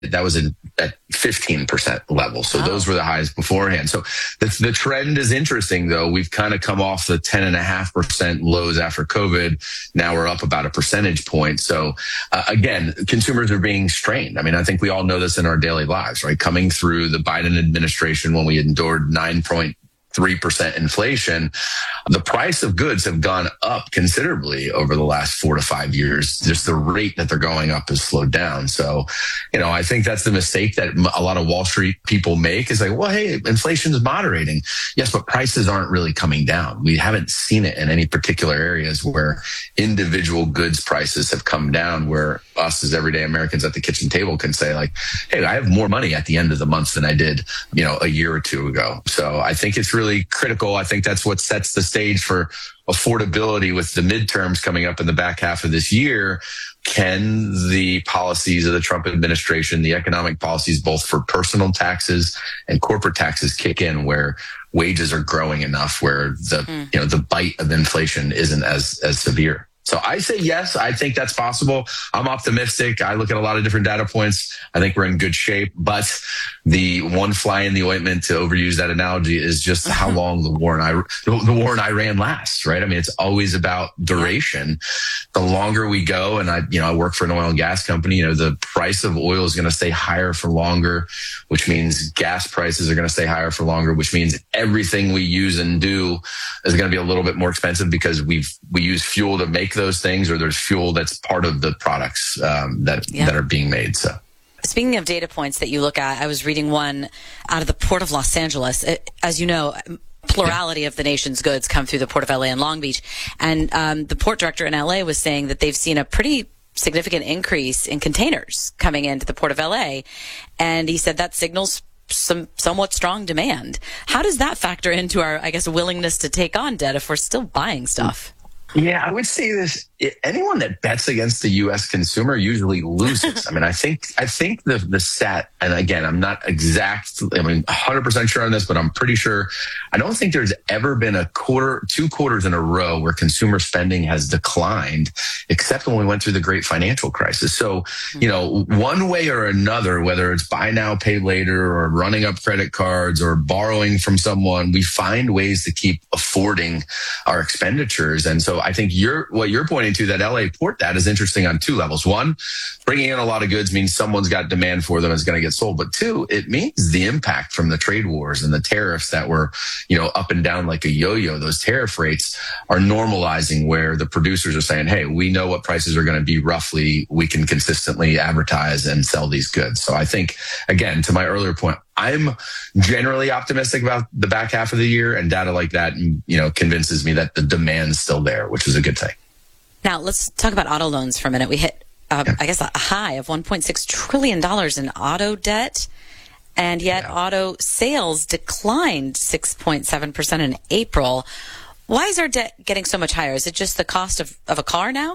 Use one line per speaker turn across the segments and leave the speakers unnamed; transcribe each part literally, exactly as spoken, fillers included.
that was in, at fifteen percent level. So
wow.
those were the highs beforehand. So the, the trend is interesting, though. We've kind of come off the ten point five percent lows after COVID. Now we're up about a percentage point. So uh, again, consumers are being strained. I mean, I think we all know this in our daily lives, right? Coming through the Biden administration when we endured nine point three percent inflation, the price of goods have gone up considerably over the last four to five years. Just the rate that they're going up has slowed down. So, you know, I think that's the mistake that a lot of Wall Street people make is like, well, hey, inflation is moderating. Yes, but prices aren't really coming down. We haven't seen it in any particular areas where individual goods prices have come down, where us as everyday Americans at the kitchen table can say like, hey, I have more money at the end of the month than I did, you know, a year or two ago. So I think it's really really critical. I think that's what sets the stage for affordability with the midterms coming up in the back half of this year. Can the policies of the Trump administration, the economic policies, both for personal taxes and corporate taxes, kick in where wages are growing enough, where the mm. you know the bite of inflation isn't as as severe? So I say yes, I think that's possible. I'm optimistic. I look at a lot of different data points. I think we're in good shape. But the one fly in the ointment, to overuse that analogy, is just how long the war in Iran, the war in Iran lasts, right? I mean, it's always about duration. The longer we go, and I, you know, I work for an oil and gas company, you know, the price of oil is going to stay higher for longer, which means gas prices are going to stay higher for longer, which means everything we use and do is going to be a little bit more expensive because we've, we use fuel to make those things, or there's fuel that's part of the products um, that yeah. that are being made. So,
speaking of data points that you look at, I was reading one out of the Port of Los Angeles. It, as you know, plurality yeah. of the nation's goods come through the Port of L A and Long Beach, and um, the port director in L A was saying that they've seen a pretty significant increase in containers coming into the Port of L A, and he said that signals some somewhat strong demand. How does that factor into our, I guess, willingness to take on debt if we're still buying stuff?
Yeah, I would say this. Anyone that bets against the U S consumer usually loses. I mean, I think I think the the stat, and again, I'm not exact, I mean, one hundred percent sure on this, but I'm pretty sure. I don't think there's ever been a quarter, two quarters in a row where consumer spending has declined, except when we went through the great financial crisis. So, you know, one way or another, whether it's buy now, pay later, or running up credit cards, or borrowing from someone, we find ways to keep affording our expenditures. And so I think you're what you're pointing to, that L A port data, is interesting on two levels. One, bringing in a lot of goods means someone's got demand for them, is going to get sold. But two, it means the impact from the trade wars and the tariffs that were, you know, up and down like a yo-yo. Those tariff rates are normalizing, where the producers are saying, hey, we know what prices are going to be roughly. We can consistently advertise and sell these goods. So I think, again, to my earlier point, I'm generally optimistic about the back half of the year, and data like that, you know, convinces me that the demand's still there, which is a good thing.
Now, let's talk about auto loans for a minute. We hit, uh, yeah. I guess, a high of one point six trillion dollars in auto debt, and yet yeah. auto sales declined six point seven percent in April. Why is our debt getting so much higher? Is it just the cost of, of a car now?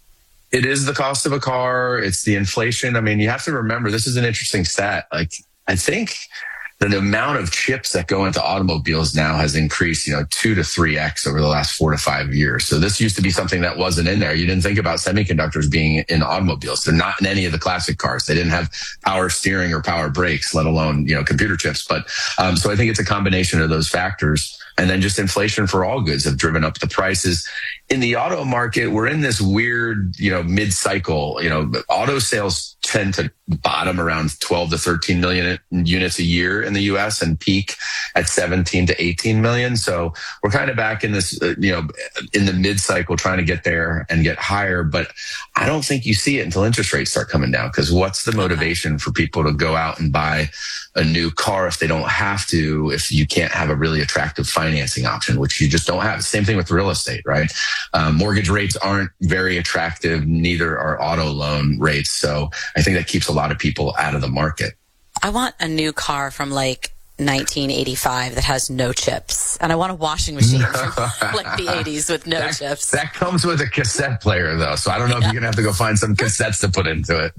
It is the cost of a car. It's the inflation. I mean, you have to remember, this is an interesting stat. Like, I think the amount of chips that go into automobiles now has increased, you know, two to three X over the last four to five years. So this used to be something that wasn't in there. You didn't think about semiconductors being in automobiles. They're not in any of the classic cars. They didn't have power steering or power brakes, let alone, you know, computer chips. But um, so I think it's a combination of those factors. And then just inflation for all goods have driven up the prices. In the auto market, we're in this weird, you know, mid-cycle. You know, auto sales tend to bottom around twelve to thirteen million units a year in the U S and peak at seventeen to eighteen million. So we're kind of back in this, uh, you know, in the mid-cycle, trying to get there and get higher. But I don't think you see it until interest rates start coming down, because what's the motivation for people to go out and buy a new car if they don't have to, if you can't have a really attractive financing option, which you just don't have? Same thing with real estate, right? Um, mortgage rates aren't very attractive. Neither are auto loan rates. So I think that keeps a lot of people out of the market.
I want a new car from like nineteen eighty-five that has no chips, and I want a washing machine from like the eighties with no
that,
chips.
That comes with a cassette player, though, so I don't know yeah. if you're gonna have to go find some cassettes to put into it.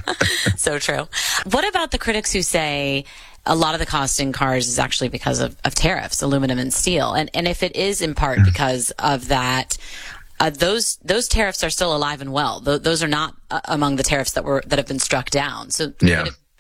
So true. What about the critics who say a lot of the cost in cars is actually because of, of tariffs, aluminum and steel, and and if it is in part because of that, uh, those those tariffs are still alive and well. Th- those are not uh, among the tariffs that were that have been struck down. So
yeah.
could it